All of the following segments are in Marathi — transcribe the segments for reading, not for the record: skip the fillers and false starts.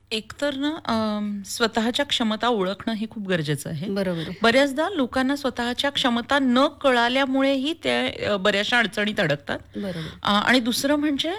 एकतर ना स्वतःच्या क्षमता ओळखणं हे खूप गरजेचं आहे. बरोबर आहे. बऱ्याचदा लोकांना स्वतःच्या क्षमता न कळाल्यामुळेही ते बऱ्याचशा अडचणीत अडकतात. बरोबर. आणि दुसरं म्हणजे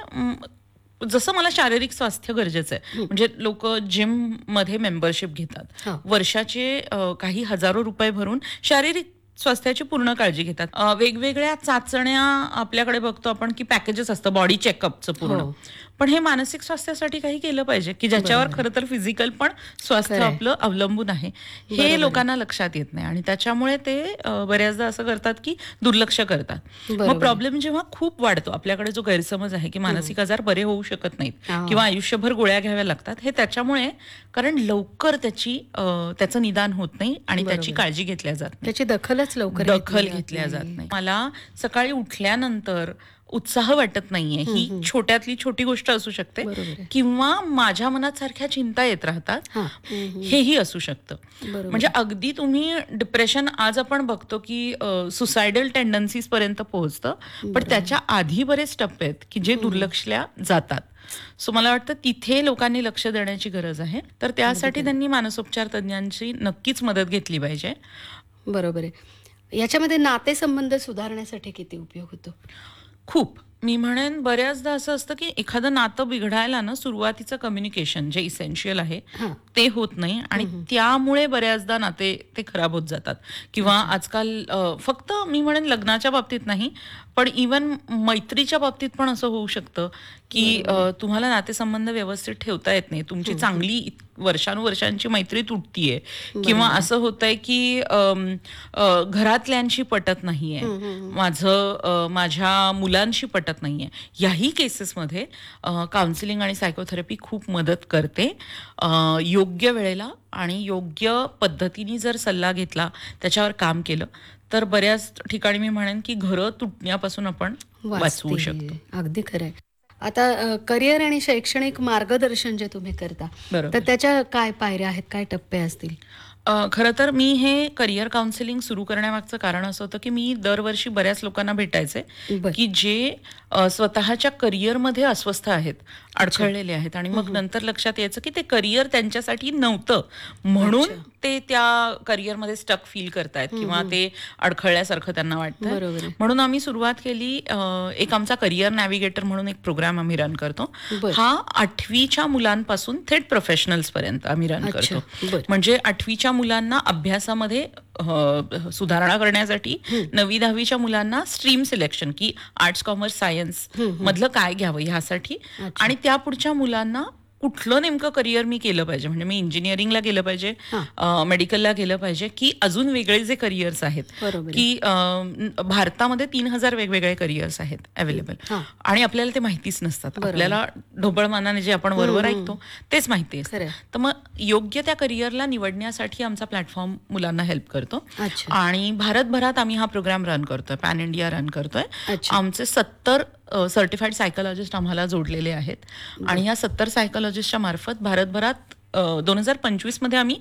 जसं मला शारीरिक स्वास्थ्य गरजेचं आहे. हं. म्हणजे लोकं जिममध्ये मेंबरशिप घेतात. हां. वर्षाचे काही हजारो रुपये भरून शारीरिक स्वास्थ्याची पूर्ण काळजी घेतात. वेगवेगळ्या चाचण्या आपल्याकडे बघतो आपण, की पॅकेजेस असतं बॉडी चेकअपचं पूर्ण. हो. पण हे मानसिक स्वास्थ्यासाठी काही केलं पाहिजे, की ज्याच्यावर बरोबर आहे. खरं तर फिजिकल पण स्वास्थ्य खरं आहे. आपलं अवलंबून आहे. हे बरोबर आहे. लोकांना लक्षात येत नाही आणि त्याच्यामुळे ते बऱ्याचदा असं करतात, की दुर्लक्ष करतात. मग बरोबर आहे. प्रॉब्लेम जेव्हा खूप वाढतो, आपल्याकडे जो गैरसमज आहे, की हं. मानसिक आजार बरे होऊ शकत नाहीत हां. किंवा आयुष्यभर गोळ्या घ्याव्या लागतात, हे त्याच्यामुळे कारण लवकर त्याचं निदान होत नाही आणि त्याची बरोबर आहे. काळजी घेतल्या जात नाही. त्याची दखलच लवकर दखल घेतली जात घेतल्या जात नाही. नाही. मला सकाळी उठल्यानंतर उत्साह वाटत नाहीये, हं, ही हं. छोट्यातली छोटी गोष्ट असू शकते बरोबर आहे. किंवा माझ्या मनात सारख्या चिंता येत राहतात, हां. हं, हं. हेही असू शकतं. बरोबर म्हणजे आहे. अगदी तुम्ही डिप्रेशन आज आपण बघतो, की सुसायडल टेंडन्सीज पर्यंत पोहोचतं. पण बरोबर आहे. त्याच्या आधी बरेच टप्पे आहेत, की जे हं, हं. दुर्लक्षल्या जातात. सो मला वाटतं तिथे लोकांनी लक्ष देण्याची गरज आहे. तर अगदी त्यासाठी खरं. त्यांनी मानसोपचार तज्ञांची नक्कीच मदत घेतली पाहिजे. बरोबर आहे. याच्यामध्ये नातेसंबंध सुधारण्यासाठी किती उपयोग होतो? खूप. मी म्हणेन बऱ्याचदा असं असतं, की एखादं नातं बिघडायला ना सुरुवातीचं कम्युनिकेशन जे इसेन्शियल आहे, हां. ते होत नाही आणि हं, हं. त्यामुळे बऱ्याचदा नाते ते खराब होत जातात. किंवा अच्छा. आजकाल फक्त मी म्हणेन लग्नाच्या बाबतीत नाही, पण इव्हन मैत्रीच्या बाबतीत पण असं होऊ शकतं, की बरोबर आहे. तुम्हाला नातेसंबंध व्यवस्थित ठेवता येत नाही. तुमची हं, हं. चांगली वर्षानुवर्षांची मैत्री तुटतीये किंवा बरोबर आहे. असं होतंय, की घरातल्यांशी पटत नाहीये. हं, हं, हं. माझ्या मुलांशी पटत नाहीये. याही केसेसमध्ये काउन्सिलिंग आणि सायकोथेरपी खूप मदत करते. योग्य वेळेला आणि योग्य पद्धतीने जर सल्ला घेतला, त्याच्यावर काम केलं, तर बऱ्याच ठिकाणी मी म्हणेन, की घरं तुटण्यापासून आपण वाचवू शकतो. वाचते. अगदी खरं आहे. आता करिअर आणि शैक्षणिक मार्गदर्शन जे तुम्ही करता, तर बरोबर. त्याच्या काय पायऱ्या आहेत? काय टप्पे असतील? खरं तर मी हे करिअर काउन्सिलिंग सुरू करण्यामागचं कारण असं होतं, की मी दरवर्षी बऱ्याच लोकांना भेटायचे, बरं. की जे स्वतःच्या करिअरमध्ये अस्वस्थ आहेत, अच्छा. अडखळलेले आहेत आणि हं, मग हं. नंतर लक्षात यायचं, की ते करिअर त्यांच्यासाठी नव्हतं. म्हणून अच्छा. ते त्या करिअरमध्ये स्टक फील करतायत हं, किंवा हं. ते अडखळल्यासारखं त्यांना वाटतंय. बरोबर आहे. म्हणून आम्ही सुरुवात केली, एक आमचा करिअर नॅव्हिगेटर म्हणून एक प्रोग्राम आम्ही रन करतो. बरं. हा 8वीच्या मुलांपासून थेट प्रोफेशनल्सपर्यंत आम्ही रन अच्छा. करतो. बरं. म्हणजे 8वीच्या मुलांना अभ्यासामध्ये सुधारणा करण्यासाठी, हं. 9वी-10वीच्या मुलांना स्ट्रीम सिलेक्शन, की आर्ट्स, कॉमर्स, सायन्स हं, हं. मधलं काय घ्यावं ह्यासाठी अच्छा. आणि त्या पुढच्या मुलांना कुठलं नेमकं करिअर मी केलं पाहिजे, म्हणजे मी इंजिनिअरिंगला गेलं पाहिजे, हां. मेडिकलला गेलं पाहिजे, की अजून वेगळे जे करिअर्स आहेत, बरोबर आहे. की भारतामध्ये 3000 वेगवेगळे करिअर्स आहेत अवेलेबल हां. आणि आपल्याला ते माहितीच नसतात. बरोबर. आपल्याला ढोबळमानाने जे आपण हं, वरवर हं. ऐकतो तेच माहिती असतं. खरं आहे. तर मग योग्य त्या करिअरला निवडण्यासाठी आमचा प्लॅटफॉर्म मुलांना हेल्प करतो अच्छा. आणि भारतभरात आम्ही हा प्रोग्राम रन करतोय, पॅन इंडिया रन करतोय. अच्छा. आमचे 70 सर्टिफाईड सायकोलॉजिस्ट आम्हाला जोडलेले आहेत आणि या 70 सायकोलॉजिस्टच्या मार्फत भारतभरात 2025 मध्ये आम्ही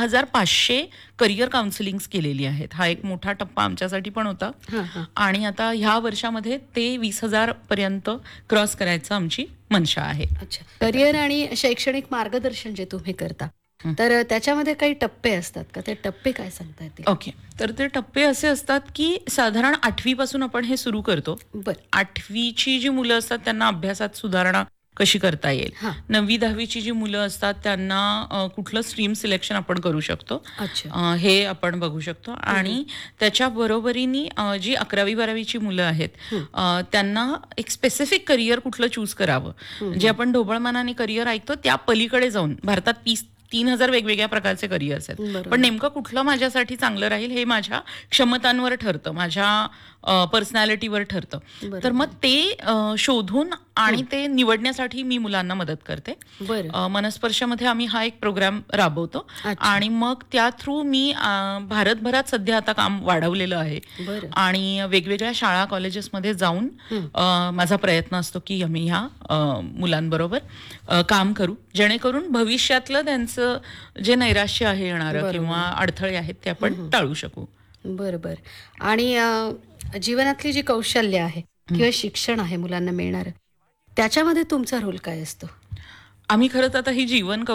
6500 करिअर काउन्सिलिंग केलेली आहेत. हा एक मोठा टप्पा आमच्यासाठी पण होता हां, हां. आणि आता ह्या वर्षामध्ये ते 20,000 पर्यंत क्रॉस करायचं आमची मनशा आहे. अच्छा. करिअर आणि शैक्षणिक मार्गदर्शन जे तुम्ही करता, हं. तर त्याच्यामध्ये काही टप्पे असतात का? ते टप्पे काय सांगता येतील? ओके. तर ते टप्पे असे असतात, की साधारण 8वी पासून आपण हे सुरू करतो. बरं. 8वीची जी मुलं असतात त्यांना अभ्यासात सुधारणा कशी करता येईल. हां. 9वी-10वीची जी मुलं असतात त्यांना कुठलं स्ट्रीम सिलेक्शन आपण करू शकतो, अच्छा. हे आपण बघू शकतो आणि त्याच्या बरोबरीने जी 11वी-12वीची मुलं आहेत, हं. त्यांना एक स्पेसिफिक करिअर कुठलं चूज करावं. हं, जे हं. आपण ढोबळमानाने करिअर ऐकतो त्या पलीकडे जाऊन भारतात 3000 वेगवेगळ्या प्रकारचे करिअर्स आहेत. पण बरोबर. नेमकं कुठलं माझ्यासाठी चांगलं राहील हे माझ्या क्षमतांवर ठरतं, माझ्या पर्सनॅलिटीवर ठरतं. तर बरोबर. मग ते शोधून आणि ते निवडण्यासाठी मी मुलांना मदत करते. बरं. मनस्पर्शमध्ये आम्ही हा एक प्रोग्राम राबवतो अच्छा. आणि मग त्या थ्रू मी भारतभरात सध्या आता काम वाढवलेलं आहे बरं. आणि वेगवेगळ्या शाळा कॉलेजेसमध्ये जाऊन हं. माझा प्रयत्न असतो की आम्ही ह्या मुलांबरोबर काम करू, जेणेकरून भविष्यातलं त्यांचं जे नैराश्य आहे येणारं बरोबर. किंवा अडथळे आहेत ते आपण टाळू शकू. बरं, बरं. आणि जीवनातली जी कौशल्य आहे किंवा शिक्षण आहे मुलांना मिळणारं, त्याच्यामध्ये तुमचा रोल काय असतो? आम्ही खरं तर आता ही जीवन